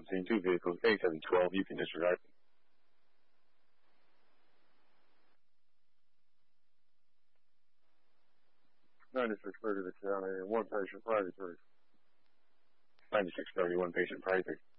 between two vehicles, A712, you can disregard. 9630 to county, one patient, priority 3. 9630, one patient, priority 3.